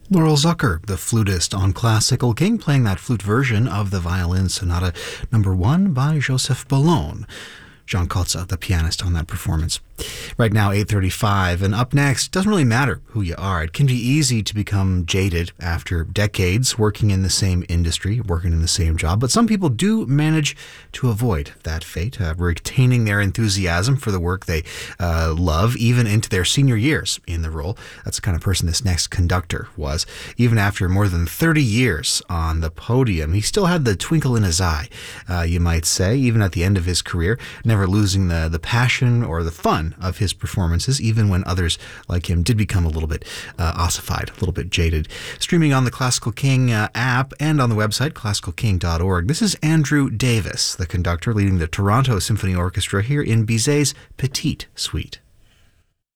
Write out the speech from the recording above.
Laurel Zucker, the flutist on Classical King, playing that flute version of the Violin Sonata Number 1 by Joseph Boulogne. John Kotza, the pianist on that performance. Right now, 8:35, and up next, doesn't really matter who you are. It can be easy to become jaded after decades working in the same industry, working in the same job, but some people do manage to avoid that fate, retaining their enthusiasm for the work they love, even into their senior years in the role. That's the kind of person this next conductor was. Even after more than 30 years on the podium, he still had the twinkle in his eye, you might say, even at the end of his career, never losing the passion or the fun of his performances, even when others like him did become a little bit ossified, a little bit jaded. Streaming on the Classical King app and on the website, classicalking.org. This is Andrew Davis, the conductor leading the Toronto Symphony Orchestra here in Bizet's Petite Suite.